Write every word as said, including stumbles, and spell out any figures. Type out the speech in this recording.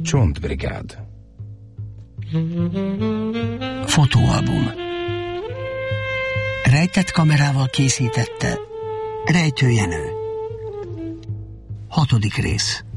Csontbrigád. Fotóalbum. Rejtett kamerával készítette Rejtő Jenő. Hatodik rész.